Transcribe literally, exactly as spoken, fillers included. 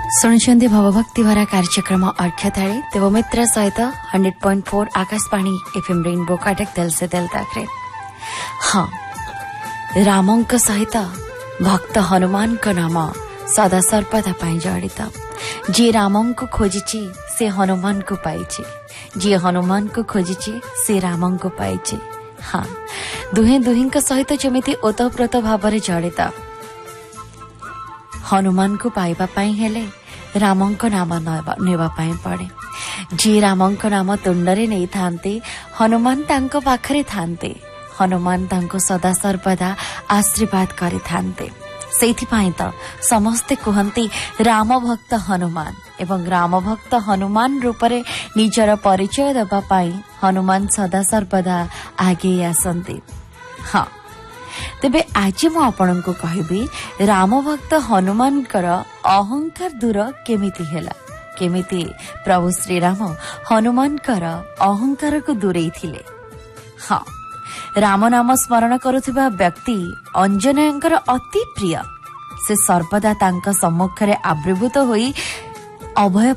ଶୁଣୁଛନ୍ତି ଭବଭକ୍ତି ଭରା କାର୍ଯ୍ୟକ୍ରମ ଅର୍କ୍ଷଥାଳି ଦେବମିତ୍ର ସହିତ hundred point four Akashvani FM rainbow Cuttack ଦିଲ ସେ ଦିଲ ତକରେ। ହଁ, ରାମଙ୍କ ସହିତ ଭକ୍ତ ହନୁମାନଙ୍କ ନାମ ସଦା ସର୍ବଦା ପାଇଁ ଜଡ଼ିତ। ଯିଏ ରାମଙ୍କୁ ଖୋଜିଛି ସେ ହନୁମାନଙ୍କୁ ପାଇଛି, ଯିଏ ହନୁମାନଙ୍କୁ ଖୋଜିଛି ସେ ରାମଙ୍କୁ ପାଇଛି। ହଁ, ଦୁହେଁ ଦୁହିଁଙ୍କ ସହିତ ଯେମିତି ଓତପ୍ରୋତ ଭାବରେ ଜଡ଼ିତ। ହନୁମାନଙ୍କୁ ପାଇବା ପାଇଁ ହେଲେ ରାମଙ୍କ ନାମ ନେବା ପାଇଁ ପଡ଼େ। ଯିଏ ରାମଙ୍କ ନାମ ତୁଣ୍ଡରେ ନେଇଥାନ୍ତି ହନୁମାନ ତାଙ୍କ ପାଖରେ ଥାନ୍ତି, ହନୁମାନ ତାଙ୍କୁ ସଦା ସର୍ବଦା ଆଶୀର୍ବାଦ କରିଥାନ୍ତି। ସେଇଥିପାଇଁ ତ ସମସ୍ତେ କୁହନ୍ତି ରାମ ଭକ୍ତ ହନୁମାନ, ଏବଂ ରାମ ଭକ୍ତ ହନୁମାନ ରୂପରେ ନିଜର ପରିଚୟ ଦେବା ପାଇଁ ହନୁମାନ ସଦା ସର୍ବଦା ଆଗେଇ ଆସନ୍ତି। ହଁ, ତେବେ ଆଜି ମୁଁ ଆପଣଙ୍କୁ କହିବି ରାମ ଭକ୍ତ ହନୁମାନଙ୍କର ଅହଙ୍କାର ଦୂର କେମିତି ହେଲା, କେମିତି ପ୍ରଭୁ ଶ୍ରୀରାମ ହନୁମାନଙ୍କର ଅହଙ୍କାରକୁ ଦୂରେଇ ଥିଲେ। ହଁ, ରାମ ନାମ ସ୍ମରଣ କରୁଥିବା ବ୍ୟକ୍ତି ଅଞ୍ଜନେୟଙ୍କର ଅତି ପ୍ରିୟ। ସେ ସର୍ବଦା ତାଙ୍କ ସମ୍ମୁଖରେ ଆବିର୍ଭୂତ ହୋଇ ଅଭୟ